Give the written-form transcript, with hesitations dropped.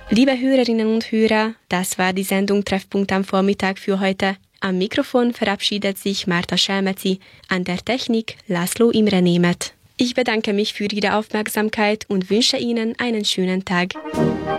Liebe Hörerinnen und Hörer, das war die Sendung Treffpunkt am Vormittag für heute. Am Mikrofon verabschiedet sich Marta Schelmezi, an der Technik Laszlo Imre Németh. Ich bedanke mich für Ihre Aufmerksamkeit und wünsche Ihnen einen schönen Tag.